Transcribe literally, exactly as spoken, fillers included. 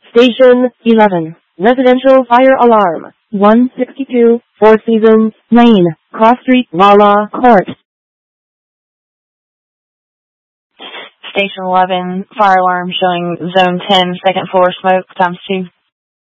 Station eleven, residential fire alarm, one sixty-two, Four Seasons Lane, Cross Street, Lala Court. Station eleven, fire alarm showing zone ten, second floor smoke, times two.